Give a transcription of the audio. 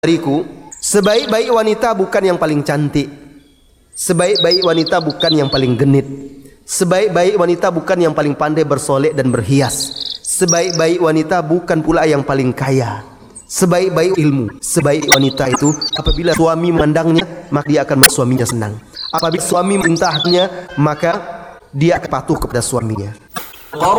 dariku, sebaik-baik wanita bukan yang paling cantik, sebaik-baik wanita bukan yang paling genit, sebaik-baik wanita bukan yang paling pandai bersolek dan berhias, sebaik-baik wanita bukan pula yang paling kaya. Sebaik-baik ilmu, sebaik wanita itu apabila suami memandangnya, maka dia akan membuat suaminya senang. Apabila suami memerintahnya, maka dia akan patuh kepada suaminya.